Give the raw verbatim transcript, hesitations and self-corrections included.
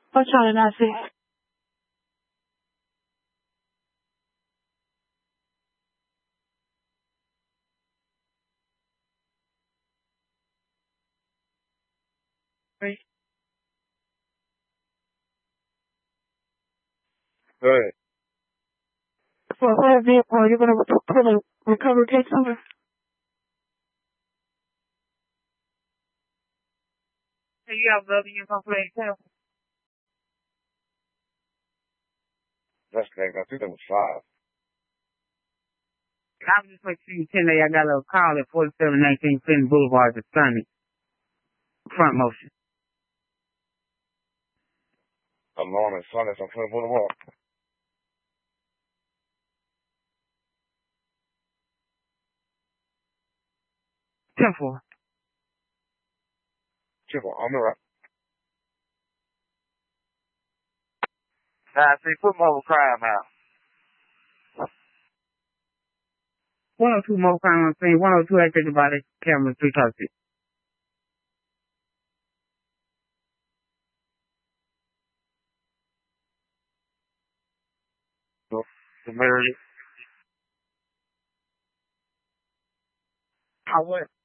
What y'all did I say? Right. Go ahead. So what vehicle are you gonna put a recovery case over? So you have love in your complaint too? That's correct. I think that was five. I was just like seeing ten day I got a little call at forty seven nineteen Clinton Boulevard to Sunny. Front motion. Alarm and silence on Clinton Boulevard. Ten four. Triple, on the right. Nah, see, put mobile crime out. one oh two more crime on scene, one oh two active body camera, three targets. The Mary. I what?